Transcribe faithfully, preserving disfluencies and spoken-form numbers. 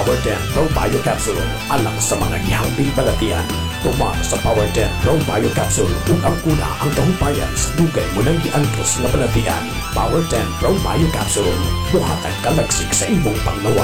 Power ten Pro Bio Capsule alang sa mga gihambing balatian. Tumar sa Power ten Pro Bio Capsule ug ang una ang kahupayan sa dugay mo nang giangkos nga balatian. Power ten Pro Bio Capsule buhatag kalagsik sa imong panglawas.